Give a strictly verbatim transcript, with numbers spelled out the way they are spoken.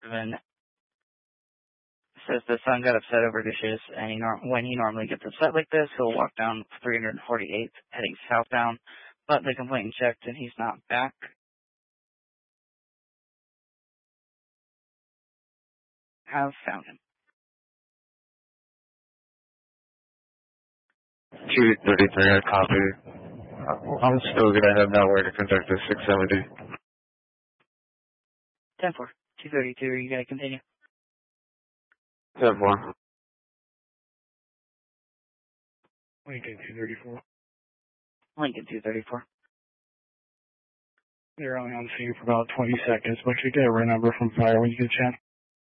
Then says the son got upset over dishes, and he nor- when he normally gets upset like this, he'll walk down three forty-eighth, heading southbound, but the complainant checked and he's not back. Have found him. two thirty-three, I copy. I'm still gonna have nowhere to conduct the six seventy. ten four, two thirty-two, you gotta continue. ten four. Lincoln two thirty-four. Lincoln two thirty-four. They're only on the scene for about twenty seconds, but you get a run number from fire when you get a chance.